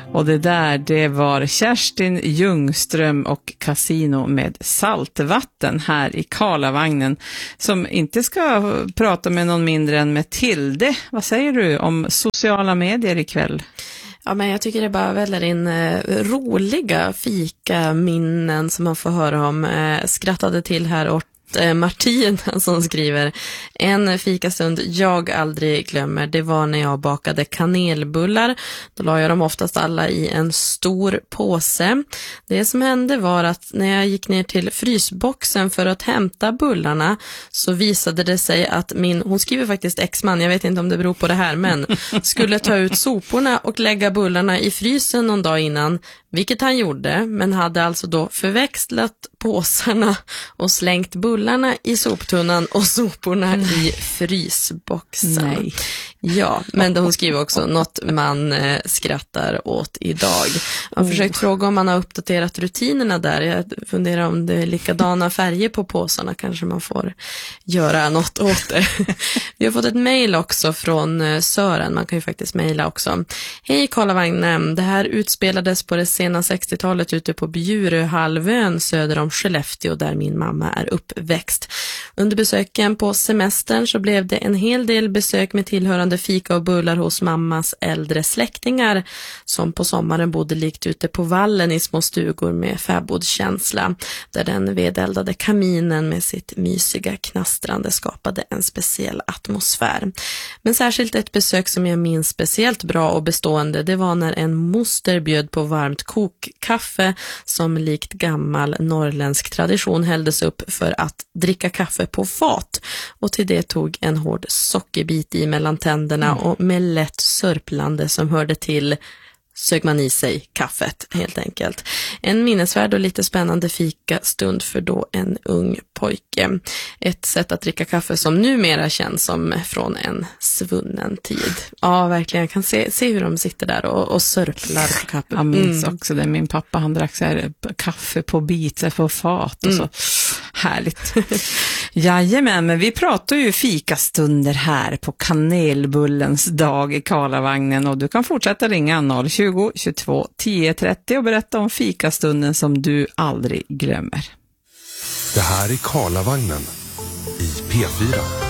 Och det var Kerstin Ljungström och Casino med Saltvatten här i Karlavagnen, som inte ska prata med någon mindre än med Tilde. Vad säger du om sociala medier ikväll? Ja, men jag tycker det bara väller in roliga fika-minnen som man får höra om. Skrattade till här åt Martina som skriver: en fikastund jag aldrig glömmer, det var när jag bakade kanelbullar. Då la jag dem oftast alla i en stor påse. Det som hände var att när jag gick ner till frysboxen för att hämta bullarna så visade det sig att hon skriver faktiskt exman, jag vet inte om det beror på det här, men skulle ta ut soporna och lägga bullarna i frysen någon dag innan, vilket han gjorde, men hade alltså då förväxlat påsarna och slängt bullarna i soptunnan och soporna i frysboxen. Nej. Ja, men hon skriver också något man skrattar åt idag. Jag har försökt fråga om man har uppdaterat rutinerna där. Jag funderar om det är likadana färger på påsarna. Kanske man får göra något åt det. Vi har fått ett mejl också från Sören. Man kan ju faktiskt mejla också. Hej Karlavagnen, det här utspelades på det sena 60-talet ute på Bjuröhalvön söder om Skellefteå där min mamma är uppväxt. Under besöken på semestern så blev det en hel del besök med tillhörande fika och bullar hos mammas äldre släktingar som på sommaren bodde likt ute på vallen i små stugor med fäbodskänsla, där den vedeldade kaminen med sitt mysiga knastrande skapade en speciell atmosfär. Men särskilt ett besök som jag minns speciellt bra och bestående, det var när en moster bjöd på varmt kokkaffe som likt gammal norrländsk tradition hälldes upp för att dricka kaffe på fat, och till det tog en hård sockerbit i mellan tänderna och med lätt sörplande som hörde till sög man i sig kaffet helt enkelt. En minnesvärd och lite spännande fikastund för då en ung pojke. Ett sätt att dricka kaffe som numera känns som från en svunnen tid. Ja, verkligen. Jag kan se hur de sitter där och sörplar på kaffe. Jag minns också det. Min pappa, han drack så här kaffe på bit, på fat och så. Härligt. Jajamän, men vi pratar ju fikastunder här på kanelbullens dag i Karlavagnen, och du kan fortsätta ringa 020 22 10 30 och berätta om fikastunden som du aldrig glömmer. Det här är Karlavagnen i P4.